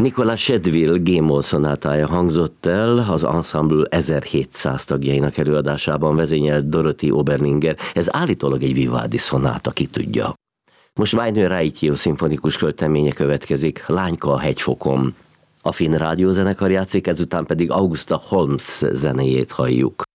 Nicolas Shedville G-moll szonátája hangzott el, az ensemble 1700 tagjainak előadásában vezényelt Dorothy Oberlinger. Ez állítólag egy Vivaldi szonáta, ki tudja. Most Väinö Raitio szimfonikus költeménye következik, Lányka a hegyfokon. A Finn rádiózenekar játszik, ezután pedig Augusta Holmes zenéjét halljuk.